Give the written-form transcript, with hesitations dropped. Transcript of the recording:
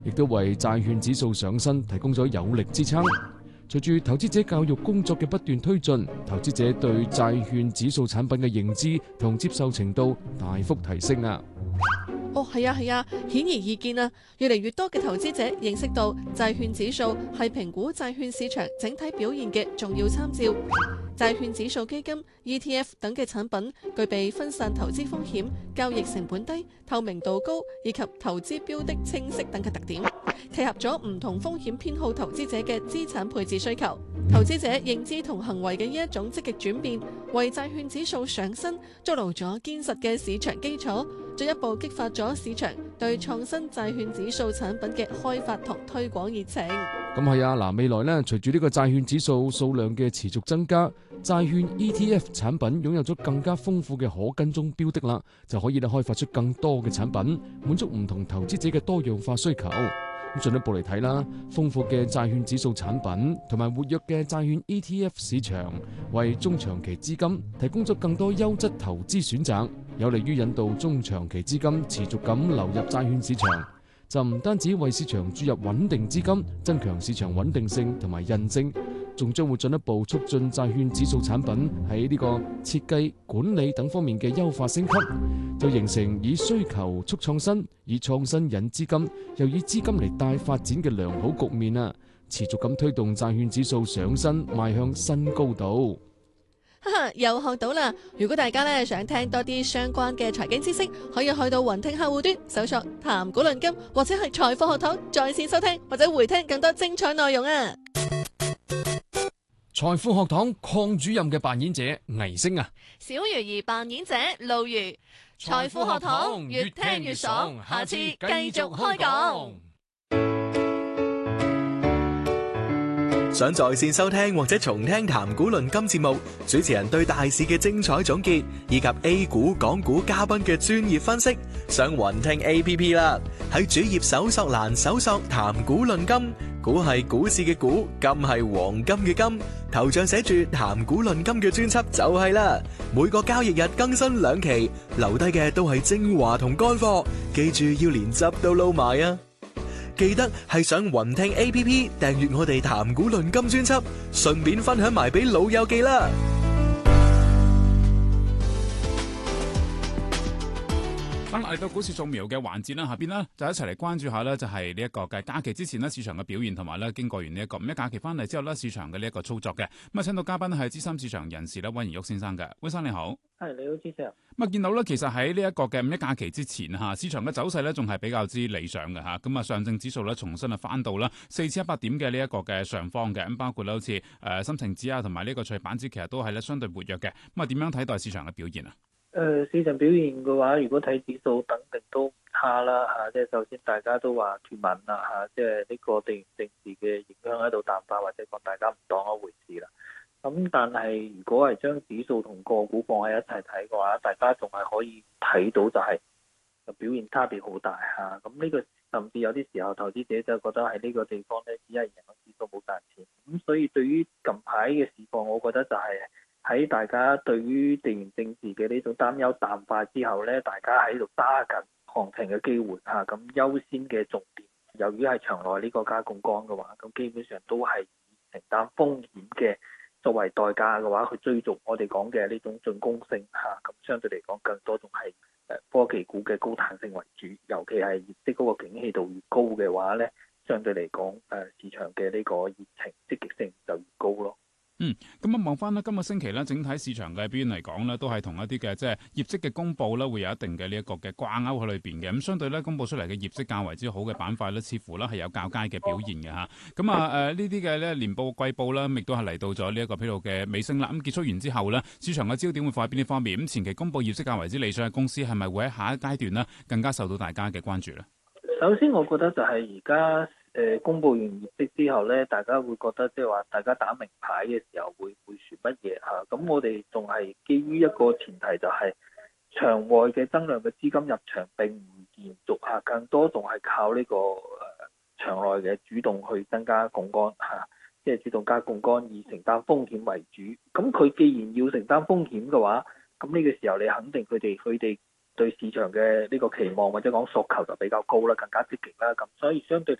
亦都為債券指數上升提供咗有力支撐。隨住投資者教育工作嘅不斷推進，投資者對債券指數產品嘅認知同接受程度大幅提升啊！ 係啊，顯而易見啊，越嚟越多嘅投資者認識到債券指數係評估債券市場整體表現嘅重要參照。債券指數基金、ETF 等嘅產品具備分散投資風險、交易成本低、透明度高以及投資標的清晰等嘅特點，契合咗唔同風險偏好投資者嘅資產配置需求。投資者認知同行為嘅呢一種積極轉變，為債券指數上升築牢咗堅實嘅市場基礎，進一步激發咗市場對創新債券指數產品嘅開發同推廣熱情。 咁係啊，嗱，未來呢，隨住呢個債券指數數量嘅持續增加，債券 ETF 產品擁有咗更加豐富嘅可跟蹤標的啦，就可以咧開發出更多嘅產品，滿足唔同投資者嘅多樣化需求。咁進一步嚟睇啦，豐富嘅債券指數產品同埋活躍嘅債券 ETF 市場，為中長期資金提供咗更多優質投資選擇，有利於引導中長期資金持續咁流入債券市場。就唔單止為市場注入穩定資金，增強市場穩定性同埋韌性，仲將會進一步促進債券指數產品喺呢個設計、管理等方面嘅優化升級，就形成以需求促創新、以創新引資金，又以資金嚟帶發展嘅良好局面啊！持續咁推動債券指數上升，邁向新高度。 又學到啦！如果大家咧想聽多啲相關嘅財經知識，可以去到雲聽客戶端搜索談股論金，或者係財富學堂在線收聽或者回聽更多精彩內容啊！ 財富學堂鄺主任嘅扮演者倪星啊， 小魚兒扮演者路如，財富學堂越聽越爽，下次繼續開講。 想在線收聽或者重聽談股論金節目，主持人對大市嘅精彩總結，以及 A 股、港股嘉賓嘅專業分析，上雲聽 APP 啦。喺主頁搜索欄搜索談股論金，股係股市嘅股，金係黃金嘅金，頭像寫住談股論金嘅專輯就係啦。每個交易日更新2期，留低嘅都係精華同乾貨，記住要連汁都撈埋啊！記得係上雲聽 APP 訂閱我哋談股論金專輯，順便分享埋俾老友記啦。 嚟到股市掃描嘅環節啦，下邊呢就一齊嚟關注下呢，就係呢一個嘅假期之前呢市場嘅表現，同埋呢經過完呢一個五一假期翻嚟之後呢市場嘅呢一個操作嘅。咁啊，請到嘉賓係資深市場人士咧溫賢旭先生嘅，溫生你好。 係，你好，主持人。 咁啊，見到咧，其實喺呢一個嘅五一假期之前嚇，市場嘅走勢咧仲係比較之理想嘅嚇。咁啊，上證指數咧重新啊翻到啦4100點嘅呢一個嘅上方嘅。咁包括咧好似深成指啊，同埋呢個創業板指，其實都係咧相對活躍嘅。咁啊，點樣睇待市場嘅表現啊？ 市場表現嘅話，如果睇指數，肯定都唔差啦嚇。即係首先大家都話脫敏啦嚇，即係呢個地緣政治嘅影響喺度淡化，或者講大家唔當一回事啦。咁但係如果係將指數同個股放喺一齊睇嘅話，大家仲係可以睇到就係表現差別好大嚇。咁呢個甚至有啲時候投資者就覺得喺呢個地方咧，只係贏咗指數冇賺錢。咁所以對於近排嘅市況，我覺得就係喺大家對於地緣政治嘅呢種擔憂淡化之後咧，大家喺度揸緊行情嘅機會嚇。咁優先嘅重點，由於係場內呢個加槓桿嘅話，咁基本上都係以承擔風險嘅作為代價嘅話，去追逐我哋講嘅呢種進攻性嚇。咁相對嚟講，更多仲係科技股嘅高彈性為主，尤其係業績嗰個景氣度越高嘅話咧，相對嚟講市場嘅呢個熱情積極性就越高咯。 咁啊望翻呢今個星期咧，整體市場嘅表現嚟講咧，都係同一啲嘅即係業績嘅公佈咧，會有一定嘅呢一個嘅掛鈎喺裏邊嘅。咁相對咧，公佈出嚟嘅業績較為之好嘅板塊咧，似乎咧係有較佳嘅表現嘅嚇。咁呢啲嘅咧年報季報啦，亦都係嚟到咗呢一個披露嘅尾聲啦。咁結束完之後咧，市場嘅焦點會放喺邊啲方面？咁前期公佈業績較為之理想嘅公司，係咪會喺下一階段呢更加受到大家嘅關注咧？ 首先，我覺得就係而家公佈完業績之後咧，大家會覺得即係話大家打明牌嘅時候會選乜嘢嚇？咁我哋仲係基於一個前提，就係場外嘅增量嘅資金入場並唔延續嚇，更多仲係靠呢個場內嘅主動去增加槓桿嚇，即係主動加槓桿以承擔風險為主。咁佢既然要承擔風險嘅話，咁呢個時候你肯定佢哋對市場嘅呢個期望或者講訴求就比較高啦，更加積極啦，咁所以相對